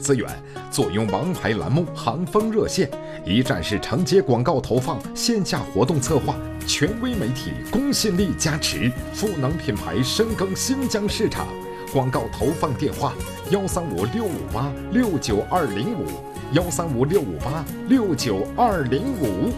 资源，坐拥王牌栏目行风热线，一站式承接广告投放，线下活动策划，权威媒体公信力加持，赋能品牌深耕新疆市场。广告投放电话：135-658-69205，135-658-69205。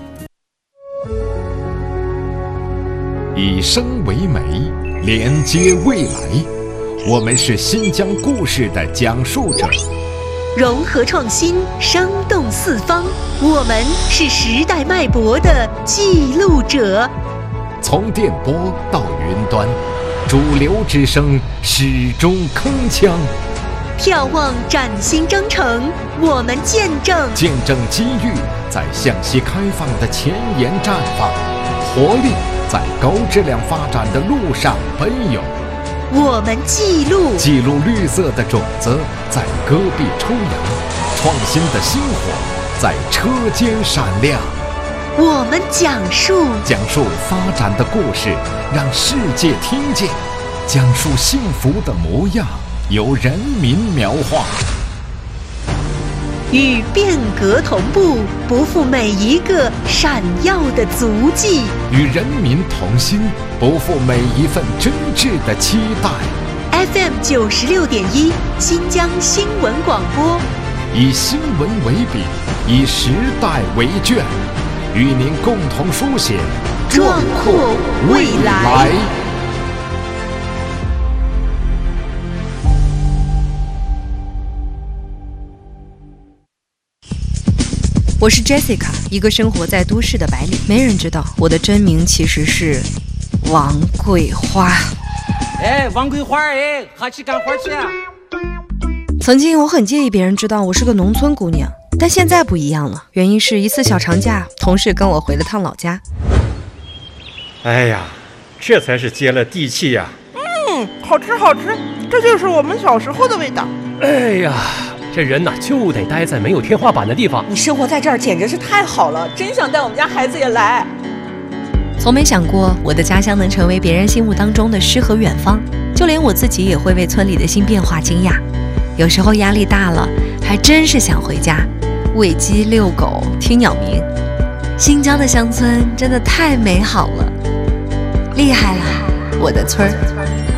以声为媒，连接未来。我们是新疆故事的讲述者， 融合创新，生动四方。我们是时代脉搏的记录者。 从电波到云端，主流之声始终铿锵。 眺望崭新征程，我们见证机遇在向西开放的前沿绽放，活力在高质量发展的路上奔涌。 我们记录绿色的种子在戈壁抽芽，创新的星火在车间闪亮。 我们讲述发展的故事，让世界听见；讲述幸福的模样，由人民描画。 与变革同步，不负每一个闪耀的足迹； 与人民同心，不负每一份真挚的期待。 FM 96.1新疆新闻广播， 以新闻为笔，以时代为卷，与您共同书写壮阔未来。 我是 Jessica， 一个生活在都市的白领。没人知道我的真名其实是王桂花。 王桂花，哈去干活去啊！ 曾经我很介意别人知道我是个农村姑娘，但现在不一样了。原因是一次小长假，同事跟我回了趟老家。 哎呀，这才是接了地气呀！ 好吃，这就是我们小时候的味道。 哎呀，这人呐就得待在没有天花板的地方。 你生活在这儿简直是太好了，真想带我们家孩子也来。 从没想过我的家乡能成为别人心目当中的诗和远方，就连我自己也会为村里的新变化惊讶。有时候压力大了，还真是想回家，喂鸡、遛狗、听鸟鸣。新疆的乡村真的太美好了，厉害了，我的村儿。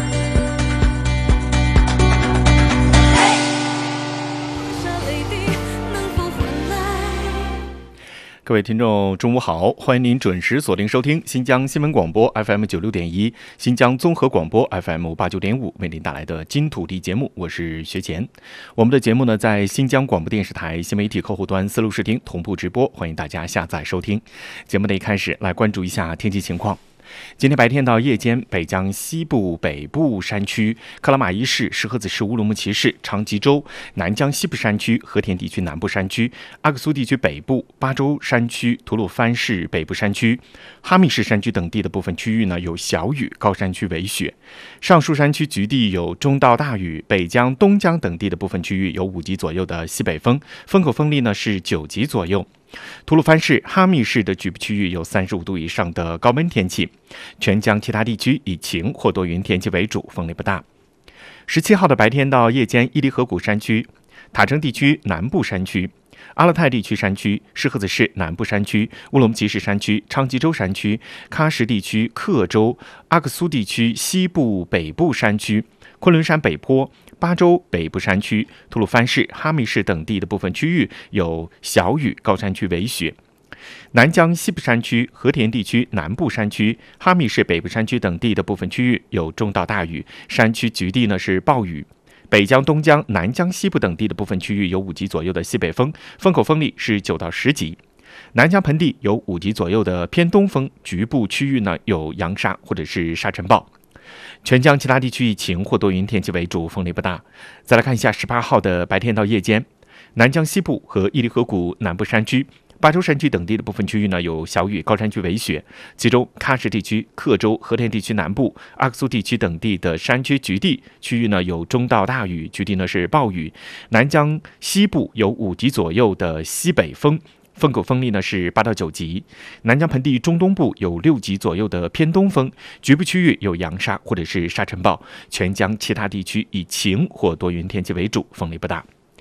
各位听众中午好，欢迎您准时锁定收听新疆新闻广播 FM 96.1，新疆综合广播 FM 89.5，为您带来的金土地节目，我是学前。我们的节目呢在新疆广播电视台新媒体客户端丝路视听同步直播，欢迎大家下载收听。节目的一开始来关注一下天气情况。今天白天到夜间，北疆西部、北部山区、克拉玛依市、石河子市、乌鲁木齐市、长吉州、南疆西部山区、和田地区南部山区、阿克苏地区北部、巴州山区、吐鲁番市北部山区、哈密市山区等地的部分区域呢有小雨，高山区为雪。上述山区局地有中到大雨，北疆、东疆等地的部分区域有5级左右的西北风，风口风力呢是9级左右。吐鲁番市、哈密市的局部区域有35度以上的高温天气，全疆其他地区以晴或多云天气为主，风力不大。17号的白天到夜间，伊犁河谷山区、塔城地区南部山区、阿勒泰地区山区、石河子市南部山区、乌鲁木齐市山区、昌吉州山区、喀什地区、克州、阿克苏地区西部北部山区、昆仑山北坡、巴州北部山区、吐鲁番市、哈密市等地的部分区域有小雨，高山区为雪。南疆西部山区、和田地区南部山区、哈密市北部山区等地的部分区域有中到大雨，山区局地呢是暴雨。北疆、东疆、南疆西部等地的部分区域有5级左右的西北风，风口风力是9到10级。南疆盆地有5级左右的偏东风，局部区域呢有扬沙或者是沙尘暴。全疆其他地区以晴或多云天气为主，风力不大。再来看一下18号的白天到夜间，南疆西部和伊犁河谷南部山区、巴州山区等地的部分区域呢有小雨，高山区为雪。其中喀什地区、克州、和田地区南部、阿克苏地区等地的山区局地区域呢有中到大雨，局地呢是暴雨。南疆西部有5级左右的西北风，风口风力呢是8到9级。南疆盆地中东部有6级左右的偏东风，局部区域有扬沙或者是沙尘暴。全疆其他地区以晴或多云天气为主，风力不大。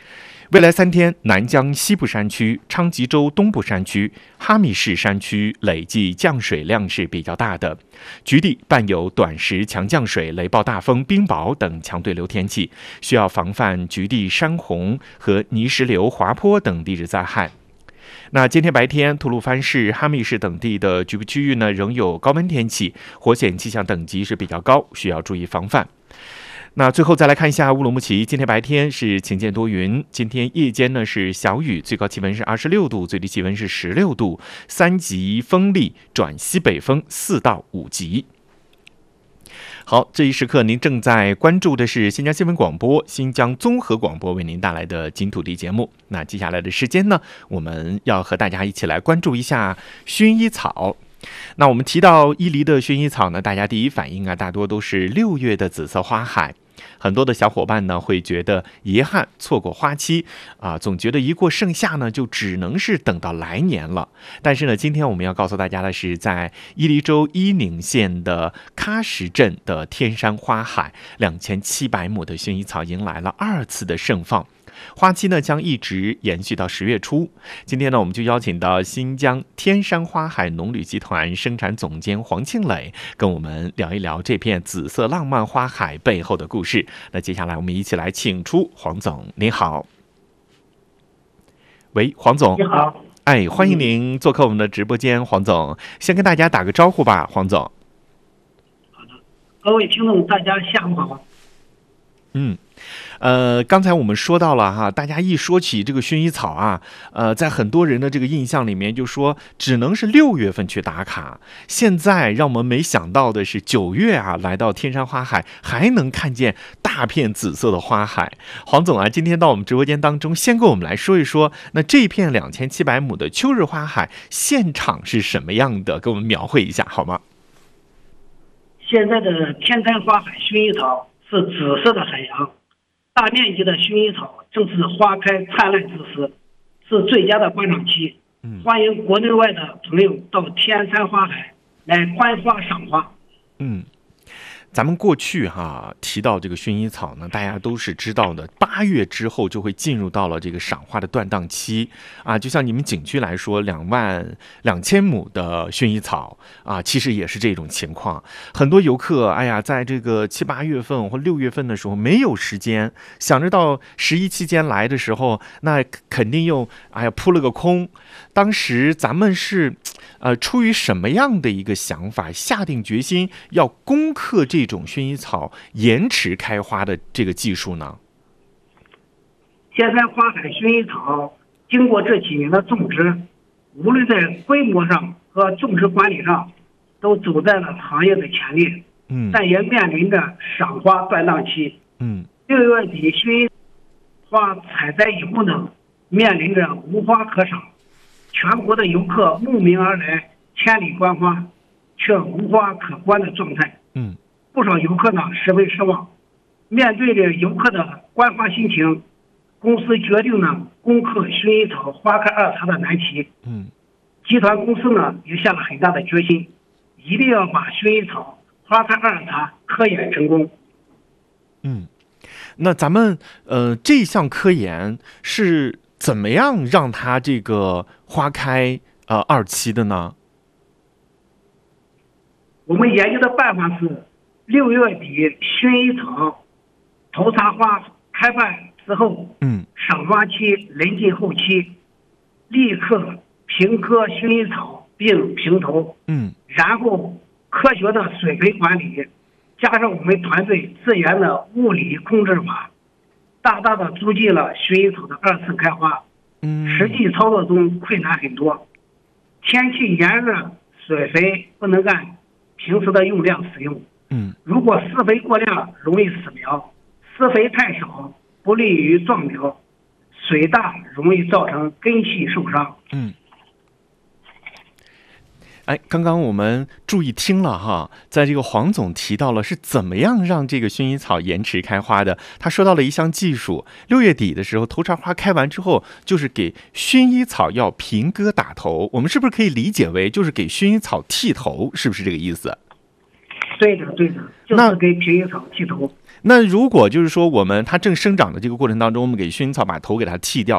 未来3天，南疆西部山区、昌吉州东部山区、哈密市山区累计降水量是比较大的，局地伴有短时强降水、雷暴大风、冰雹等强对流天气，需要防范局地山洪和泥石流、滑坡等地质灾害。那今天白天，吐鲁番市、哈密市等地的局部区域呢，仍有高温天气，火险气象等级是比较高，需要注意防范。那最后再来看一下乌鲁木齐，今天白天是晴间多云，今天夜间呢是小雨，最高气温是26度，最低气温是16度，3级风力转西北风4到5级。好，这一时刻您正在关注的是新疆新闻广播、新疆综合广播为您带来的金土地节目。那接下来的时间呢，我们要和大家一起来关注一下薰衣草。那我们提到伊犁的薰衣草呢，大家第一反应大多都是6月的紫色花海。很多的小伙伴呢会觉得遗憾，错过花期总觉得一过盛夏呢就只能是等到来年了。但是呢，今天我们要告诉大家的是，在伊犁州伊宁县的喀什镇的天山花海，2700亩的薰衣草迎来了2次的盛放。花期呢将一直延续到10月初。今天呢，我们就邀请到新疆天山花海农旅集团生产总监黄庆磊，跟我们聊一聊这片紫色浪漫花海背后的故事。那接下来我们一起来请出黄总，您好。喂，黄总。 你好。 欢迎您做客我们的直播间，黄总。先跟大家打个招呼吧，黄总。 好的，各位听众，大家下午好。 刚才我们说到了哈，大家一说起这个薰衣草在很多人的这个印象里面，就说只能是6月份去打卡。现在让我们没想到的是，9月来到天山花海，还能看见大片紫色的花海。黄总今天到我们直播间当中，先跟我们来说一说，那这片2700亩的秋日花海现场是什么样的，给我们描绘一下好吗？ 现在的天山花海薰衣草是紫色的海洋。大面积的薰衣草正是花开灿烂之时，是最佳的观赏期。欢迎国内外的朋友到天山花海来观花赏花。 咱们过去提到这个薰衣草呢，大家都是知道的，8月之后就会进入到了这个赏花的断档期就像你们景区来说，22000亩的薰衣草其实也是这种情况。很多游客在这个7、8月份或6月份的时候没有时间，想着到11期间来的时候，那肯定又扑了个空。当时咱们是出于什么样的一个想法，下定决心要攻克这种薰衣草延迟开花的这个技术呢？ 天山花海薰衣草经过这几年的种植，无论在规模上和种植管理上，都走在了行业的前列。但也面临着赏花断档期。6月底薰衣花采摘以后呢，面临着无花可赏。全国的游客慕名而来，千里观花，却无花可观的状态。不少游客呢十分失望。面对着游客的观花心情，公司决定呢攻克薰衣草花开二茶的难题。集团公司呢也下了很大的决心，一定要把薰衣草花开二茶科研成功。 那咱们这项科研是怎么样让它这个花开2期的呢？ 我们研究的办法是6月底薰衣草头插花开办之后，赏花期临近后期，立刻平割薰衣草并平头，然后科学的水培管理，加上我们团队自研的物理控制法，大大的促进了薰衣草的2次开花。实际操作中困难很多，天气炎热，水肥不能按平时的用量使用。如果施肥过量容易死苗，施肥太少不利于壮苗，水大容易造成根系受伤。 刚刚我们注意听了在这个黄总提到了是怎么样让这个薰衣草延迟开花的。他说到了一项技术，6月底的时候头插花开完之后，就是给薰衣草要平割打头。我们是不是可以理解为就是给薰衣草剃头，是不是这个意思？ 对的，就是给薰衣草剃头。 那如果就是说它正生长的这个过程当中，我们给薰衣草把头给它剃掉